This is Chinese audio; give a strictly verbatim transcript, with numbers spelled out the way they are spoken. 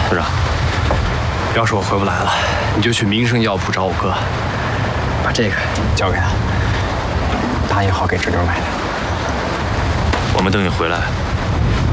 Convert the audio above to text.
部长，要是我回不来了，你就去民生药铺找我哥，把这个交给他，答应好给侄女买的。 我们等你回来。